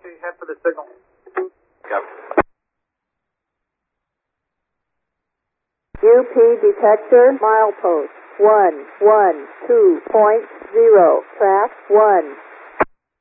taxi, head for the signal. Yep. UP detector, milepost 112.0, track 1.